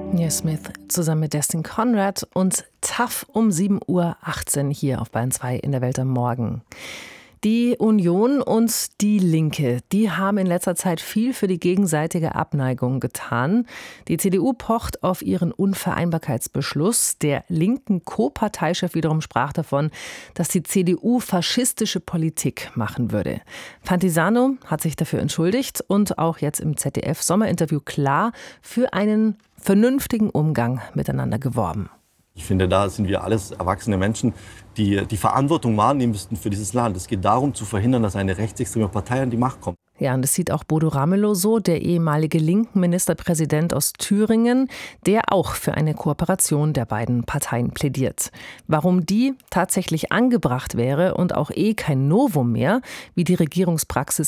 Nia Smith zusammen mit Destin Conrad und Tough um 7:18 Uhr hier auf Bayern 2 in der Welt am Morgen. Die Union und die Linke, die haben in letzter Zeit viel für die gegenseitige Abneigung getan. Die CDU pocht auf ihren Unvereinbarkeitsbeschluss. Der linken Co-Parteichef wiederum sprach davon, dass die CDU faschistische Politik machen würde. Fantisano hat sich dafür entschuldigt und auch jetzt im ZDF-Sommerinterview klar für einen vernünftigen Umgang miteinander geworben. Ich finde, da sind wir alles erwachsene Menschen, die die Verantwortung wahrnehmen müssten für dieses Land. Es geht darum, zu verhindern, dass eine rechtsextreme Partei an die Macht kommt. Ja, und das sieht auch Bodo Ramelow so, der ehemalige linken Ministerpräsident aus Thüringen, der auch für eine Kooperation der beiden Parteien plädiert. Warum die tatsächlich angebracht wäre und auch kein Novum mehr, wie die Regierungspraxis